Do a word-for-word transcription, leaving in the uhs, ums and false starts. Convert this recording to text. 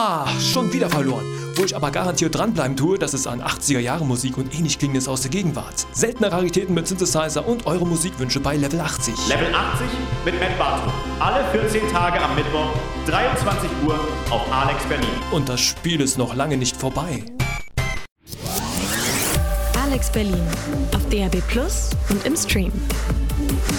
Ah, schon wieder verloren. Wo ich aber garantiert dranbleiben tue, das ist an achtziger-Jahre-Musik und ähnlich Klingendes aus der Gegenwart. Seltene Raritäten mit Synthesizer und eure Musikwünsche bei Level achtzig. Level achtzig mit Matt Bartow. Alle vierzehn Tage am Mittwoch, dreiundzwanzig Uhr auf Alex Berlin. Und das Spiel ist noch lange nicht vorbei. Alex Berlin auf D A B Plus und im Stream.